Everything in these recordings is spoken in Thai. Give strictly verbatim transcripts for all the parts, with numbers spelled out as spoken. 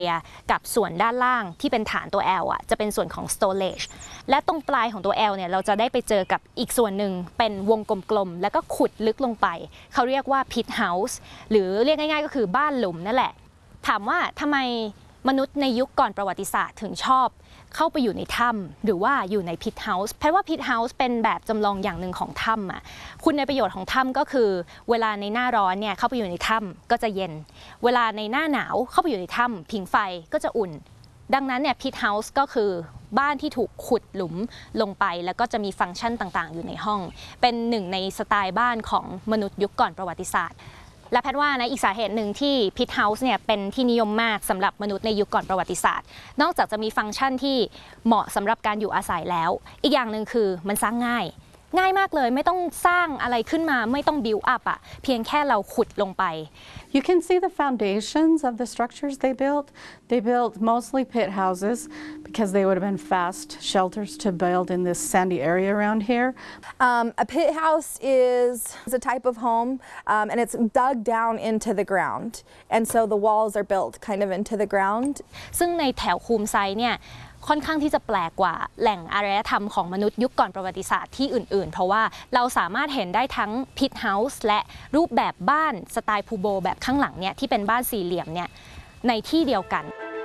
กับส่วนด้านล่างที่เป็นฐานตัว L อ่ะจะเป็นส่วนของ storage และตรงปลายของตัว L เนี่ยเราจะได้ไปเจอกับอีกส่วนหนึ่งเป็นวงกลมๆแล้วก็ขุดลึกลงไปเขาเรียกว่า pit house หรือเรียกง่ายๆก็คือบ้านหลุมนั่นแหละถามว่าทำไมมนุษย์ในยุคก่อนประวัติศาสตร์ถึงชอบเข้าไปอยู่ในถ้ำหรือว่าอยู่ในพิทเฮาส์เพราะว่าพิทเฮาส์เป็นแบบจำลองอย่างหนึ่งของถ้ำอ่ะคุณในประโยชน์ของถ้ำก็คือเวลาในหน้าร้อนเนี่ยเข้าไปอยู่ในถ้ำก็จะเย็นเวลาในหน้าหนาวเข้าไปอยู่ในถ้ำผิงไฟก็จะอุ่นดังนั้นเนี่ยพิทเฮาส์ก็คือบ้านที่ถูกขุดหลุมลงไปแล้วก็จะมีฟังก์ชันต่างๆอยู่ในห้องเป็นหนึ่งในสไตล์บ้านของมนุษย์ยุคก่อนประวัติศาสตร์และแพทย์ว่านะอีกสาเหตุหนึ่งที่พิทเฮาส์เนี่ยเป็นที่นิยมมากสำหรับมนุษย์ในยุคก่อนประวัติศาสตร์นอกจากจะมีฟังก์ชันที่เหมาะสำหรับการอยู่อาศัยแล้วอีกอย่างหนึ่งคือมันสร้างง่ายง่ายมากเลยไม่ต้องสร้างอะไรขึ้นมาไม่ต้อง build up อะเพียงแค่เราขุดลงไป You can see the foundations of the structures they built. They built mostly pit houses because they would have been fast shelters to build in this sandy area around here. Um, a pit house is, is a type of home um, and it's dug down into the ground. And so the walls are built kind of into the ground. ซึ่งในแถวคูมไซเนี่ยค่อนข้างที่จะแปลกกว่าแหล่งอารยธรรมของมนุษย์ยุคก่อนประวัติศาสตร์ที่อื่นๆเพราะว่าเราสามารถเห็นได้ทั้งพิทเฮาส์และรูปแบบบ้านสไตล์พูโบแบบข้างหลังเนี่ยที่เป็นบ้านสี่เหลี่ยมเนี่ยในที่เดียวกัน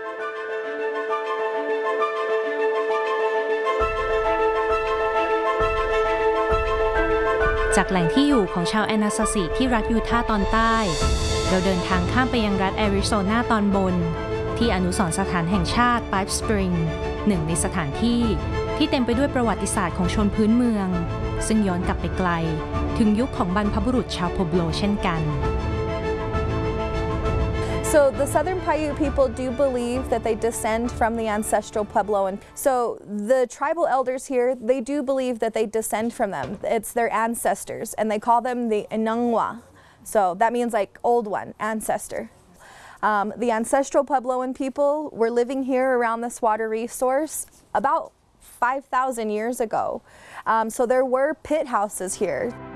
จากแหล่งที่อยู่ของชาวแอนาซาซิที่รัฐยูทาห์ตอนใต้เราเดินทางข้ามไปยังรัฐแอริโซนาตอนบนที่อนุสรณ์สถานแห่งชาติ Pipe Spring หนึ่งในสถานที่ที่เต็มไปด้วยประวัติศาสตร์ของชนพื้นเมืองซึ่งย้อนกลับไปไกลถึงยุคของบรรพบุรุษชาวโพโบโลเช่นกัน So the Southern Paiute people do believe that they descend from the ancestral Puebloan. So the tribal elders here, they do believe that they descend from them. It's their ancestors, and they call them the Inangwa. So that means like old one, ancestor. Um, the ancestral Puebloan people were living here around this water resource about five thousand years ago. Um, so there were pit houses here.